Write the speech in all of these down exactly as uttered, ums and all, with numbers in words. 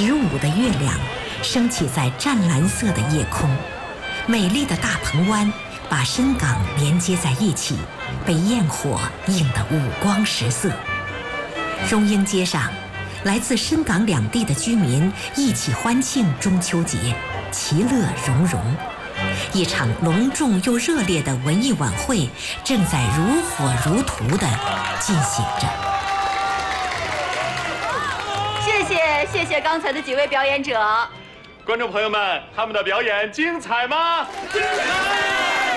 十五的月亮升起在湛蓝色的夜空，美丽的大鹏湾把深港连接在一起，被焰火映得五光十色。中英街上，来自深港两地的居民一起欢庆中秋节，其乐融融。一场隆重又热烈的文艺晚会正在如火如荼地进行着。 谢谢谢谢刚才的几位表演者。 观众朋友们，他们的表演精彩吗？精彩！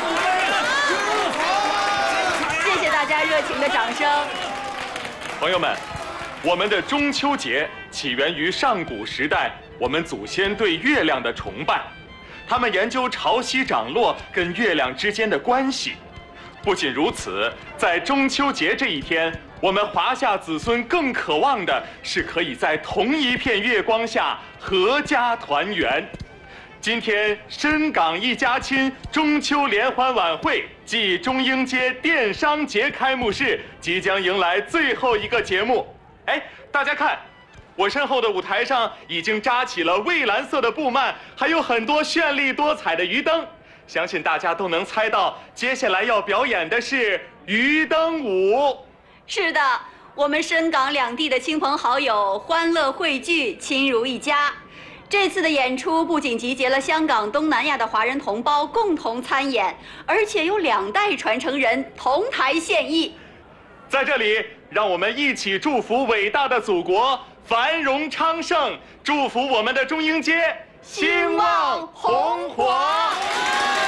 谢谢大家热情的掌声。 朋友们，我们的中秋节起源于上古时代，我们祖先对月亮的崇拜。他们研究潮汐涨落跟月亮之间的关系。不仅如此，在中秋节这一天，我们华夏子孙更渴望的是可以在同一片月光下阖家团圆。今天深港一家亲中秋联欢晚会暨中英街电商节开幕式即将迎来最后一个节目。哎，大家看，我身后的舞台上已经扎起了蔚蓝色的布幔，还有很多绚丽多彩的鱼灯。相信大家都能猜到，接下来要表演的是鱼灯舞。 是的，我们深港两地的亲朋好友欢乐汇聚，亲如一家。这次的演出不仅集结了香港、东南亚的华人同胞共同参演，而且有两代传承人同台献艺。 在这里，让我们一起祝福伟大的祖国繁荣昌盛，祝福我们的中英街兴旺红火。